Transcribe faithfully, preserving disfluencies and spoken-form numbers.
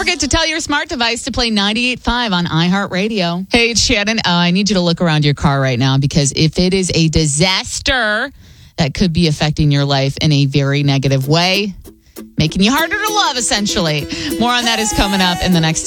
forget to tell your smart device to play ninety-eight point five on iHeartRadio. Hey, it's Shannon. Uh, I need you to look around your car right now because if it is a disaster, that could be affecting your life in a very negative way, making you harder to love, essentially. More on that is coming up in the next